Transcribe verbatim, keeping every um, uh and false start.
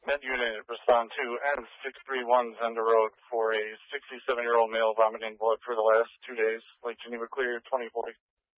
Med unit, respond to N six three one Zenda Road for a sixty-seven-year-old male vomiting blood for the last two days. Lake Geneva clear, twenty forty.